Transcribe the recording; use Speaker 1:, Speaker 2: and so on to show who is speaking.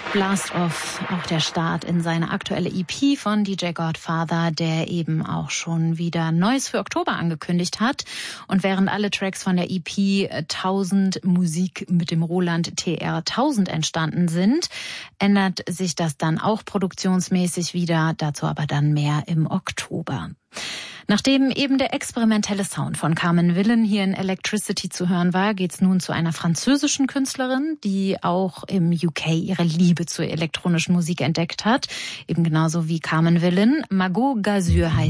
Speaker 1: Blast Off, auch der Start in seine aktuelle EP von DJ Godfather, der eben auch schon wieder Neues für Oktober angekündigt hat. Und während alle Tracks von der EP 1000 Musik mit dem Roland TR 1000 entstanden sind, ändert sich das dann auch produktionsmäßig wieder, dazu aber dann mehr im Oktober. Nachdem eben der experimentelle Sound von Carmen Willen hier in Electricity zu hören war, geht's nun zu einer französischen Künstlerin, die auch im UK ihre Liebe zur elektronischen Musik entdeckt hat. Eben genauso wie Carmen Willen. Margot Gazur heißt